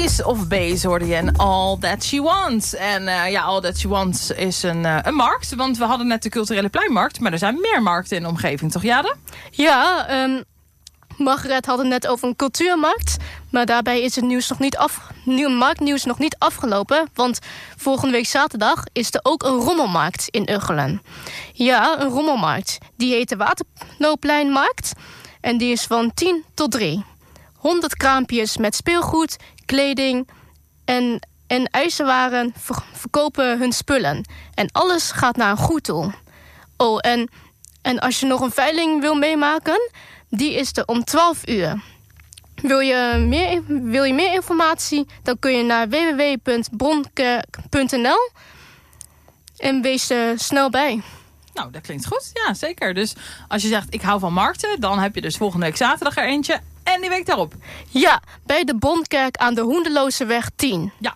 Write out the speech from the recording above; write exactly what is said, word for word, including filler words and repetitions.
Ace of Base hoorde je en All That She Wants. En uh, ja, All That She Wants is een, uh, een markt. Want we hadden net de culturele pleinmarkt. Maar er zijn meer markten in de omgeving, toch Jade? Ja, um, Margaret had het net over een cultuurmarkt. Maar daarbij is het nieuws nog niet af, nieuw, marktnieuws nog niet afgelopen. Want volgende week zaterdag is er ook een rommelmarkt in Ugchelen. Ja, een rommelmarkt. Die heet de Waterloopleinmarkt. En die is van tien tot drie. honderd kraampjes met speelgoed, kleding en, en ijzerwaren ver, verkopen hun spullen. En alles gaat naar een goed doel. Oh, en, en als je nog een veiling wil meemaken, die is er om twaalf uur. Wil je meer, wil je meer informatie, dan kun je naar w w w punt bronkerk punt n l en wees er snel bij. Nou, dat klinkt goed. Ja, zeker. Dus als je zegt, ik hou van markten, dan heb je dus volgende week zaterdag er eentje. En die week daarop? Ja, bij de Bondkerk aan de Hoenderlooseweg tien. Ja,